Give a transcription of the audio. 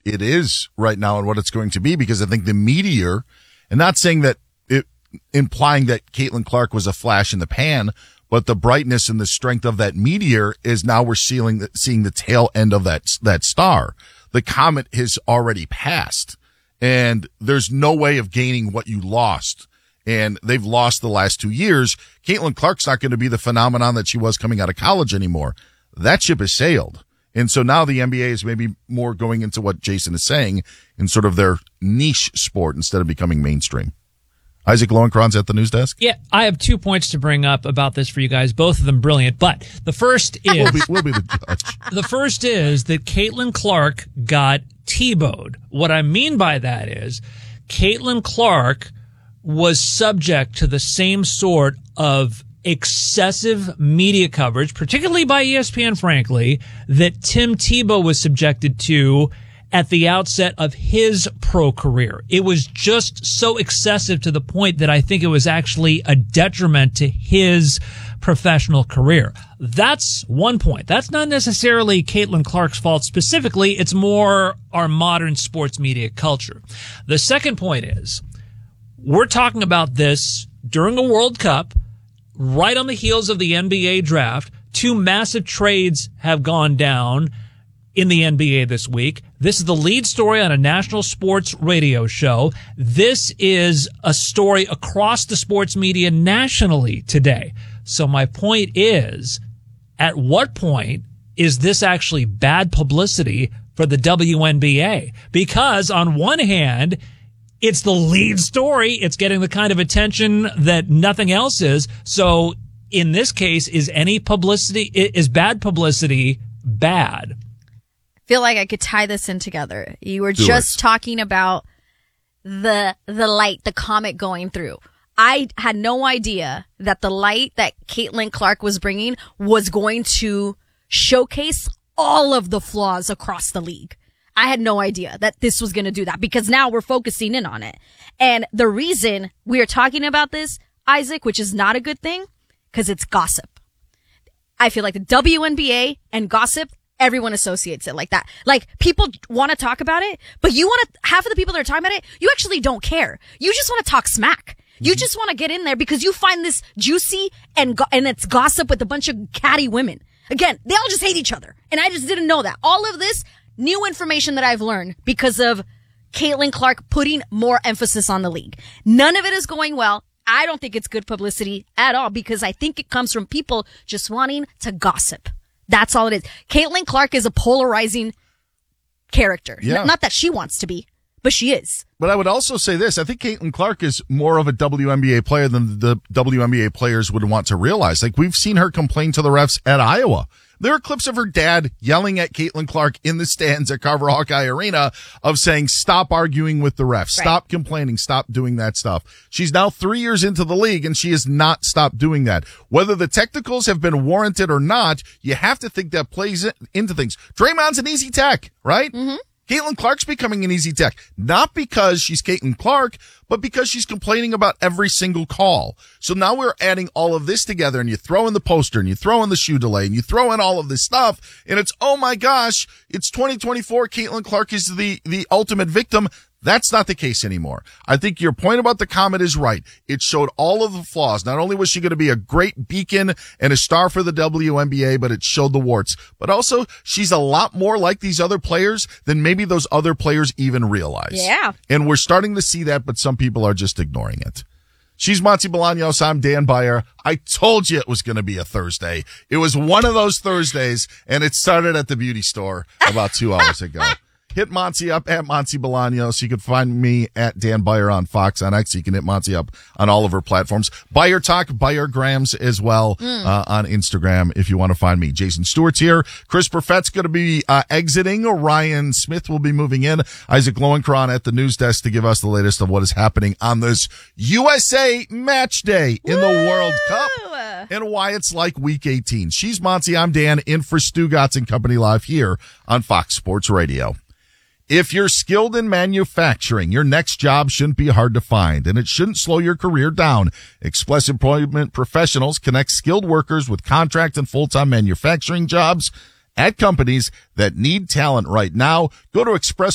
it is right now and what it's going to be, because I think the meteor, and not saying that implying that Caitlin Clark was a flash in the pan, but the brightness and the strength of that meteor is now we're seeing the tail end of that star. The comet has already passed, and there's no way of gaining what you lost. And they've lost the last 2 years. Caitlin Clark's not going to be the phenomenon that she was coming out of college anymore. That ship has sailed. And so now the NBA is maybe more going into what Jason is saying in sort of their niche sport instead of becoming mainstream. Isaac Lowenkron's at the news desk. Yeah, I have 2 points to bring up about this for you guys, both of them brilliant. But the first is we'll be the judge. The first is that Caitlin Clark got T-bowed. What I mean by that is Caitlin Clark was subject to the same sort of excessive media coverage, particularly by ESPN, frankly, that Tim Tebow was subjected to at the outset of his pro career. It was just so excessive to the point that I think it was actually a detriment to his professional career. That's one point. That's not necessarily Caitlin Clark's fault specifically. It's more our modern sports media culture. The second point is we're talking about this during a World Cup, right on the heels of the NBA draft. 2 massive trades have gone down in the NBA this week. This is the lead story on a national sports radio show. This is a story across the sports media nationally today. So my point is, at what point is this actually bad publicity for the WNBA? Because on one hand, it's the lead story. It's getting the kind of attention that nothing else is. So in this case, is bad publicity bad? Feel like I could tie this in together. You were just talking about the light, the comet going through. I had no idea that the light that Caitlin Clark was bringing was going to showcase all of the flaws across the league. I had no idea that this was going to do that, because now we're focusing in on it. And the reason we are talking about this, Isaac, which is not a good thing, because it's gossip. I feel like the WNBA and gossip, everyone associates it like that. Like, people want to talk about it, but half of the people that are talking about it, you actually don't care. You just want to talk smack. You just want to get in there because you find this juicy and it's gossip with a bunch of catty women. Again, they all just hate each other. And I just didn't know that. All of this new information that I've learned because of Caitlin Clark putting more emphasis on the league. None of it is going well. I don't think it's good publicity at all, because I think it comes from people just wanting to gossip. That's all it is. Caitlin Clark is a polarizing character. Yeah. Not that she wants to be, but she is. But I would also say this. I think Caitlin Clark is more of a WNBA player than the WNBA players would want to realize. Like, we've seen her complain to the refs at Iowa. There are clips of her dad yelling at Caitlin Clark in the stands at Carver Hawkeye Arena of saying, stop arguing with the refs, stop complaining, stop doing that stuff. She's now 3 years into the league, and she has not stopped doing that. Whether the technicals have been warranted or not, you have to think that plays into things. Draymond's an easy tech, right? Mm-hmm. Caitlin Clark's becoming an easy tech, not because she's Caitlin Clark, but because she's complaining about every single call. So now we're adding all of this together, and you throw in the poster, and you throw in the shoe delay, and you throw in all of this stuff, and it's, oh my gosh, it's 2024. Caitlin Clark is the ultimate victim. That's not the case anymore. I think your point about the comet is right. It showed all of the flaws. Not only was she going to be a great beacon and a star for the WNBA, but it showed the warts. But also, she's a lot more like these other players than maybe those other players even realize. Yeah. And we're starting to see that, but some people are just ignoring it. She's Monty Bolaños. I'm Dan Beyer. I told you it was going to be a Thursday. It was one of those Thursdays, and it started at the beauty store about 2 hours ago. Hit Monty up at Monty Bolaños. You can find me at Dan Beyer on Fox on X. You can hit Monty up on all of her platforms. Beyer Talk, Beyer Grams as well on Instagram if you want to find me. Jason Stewart's here. Chris Perfett's going to be exiting. Ryan Smith will be moving in. Isaac Lowenkron at the news desk to give us the latest of what is happening on this USA match day in the World Cup and why it's like week 18. She's Monty. I'm Dan, in for Stu Gatz and Company live here on Fox Sports Radio. If you're skilled in manufacturing, your next job shouldn't be hard to find, and it shouldn't slow your career down. Express Employment Professionals connect skilled workers with contract and full-time manufacturing jobs at companies that need talent right now. Go to Express